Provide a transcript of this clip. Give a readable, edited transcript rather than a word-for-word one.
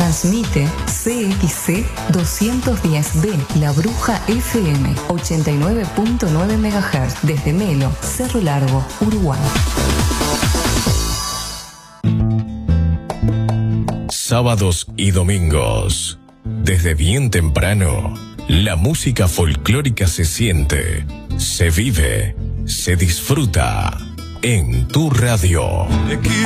Transmite CXC 210B, La Bruja FM, 89.9 MHz, desde Melo, Cerro Largo, Uruguay. Sábados y domingos, desde bien temprano, la música folclórica se siente, se vive, se disfruta en tu radio.